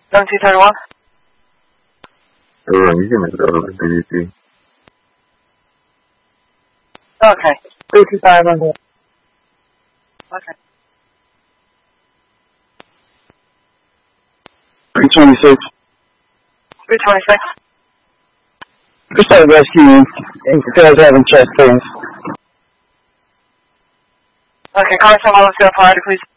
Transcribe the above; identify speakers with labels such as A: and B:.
A: 231?
B: You can make it over to BBC.
A: Okay. 325 on board. Okay.
B: 326.
A: 326?
B: Just start rescuing and guys having chest pains.
A: Okay, call someone, let's go priority, please.